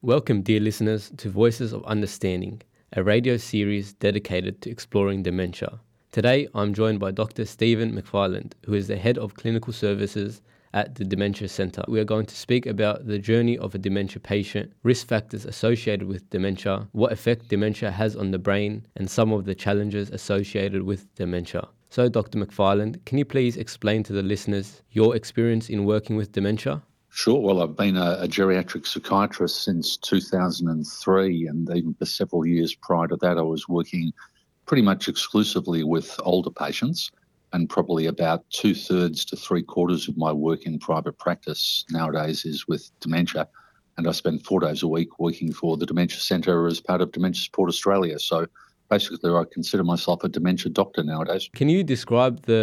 Welcome, dear listeners, to Voices of Understanding, a radio series dedicated to exploring dementia. Today, I'm joined by Dr. Stephen McFarland, who is the Head of Clinical Services at the Dementia Centre. We are going to speak about the journey of a dementia patient, risk factors associated with dementia, what effect dementia has on the brain, and some of the challenges associated with dementia. So, Dr. McFarland, can you please explain to the listeners your experience in working with dementia? Sure. Well, I've been a geriatric psychiatrist since 2003, and even for several years prior to that, I was working pretty much exclusively with older patients, and probably about 2/3 to 3/4 of my work in private practice nowadays is with dementia. And I spend 4 days a week working for the Dementia Centre as part of Dementia Support Australia. So basically, I consider myself a dementia doctor nowadays. Can you describe the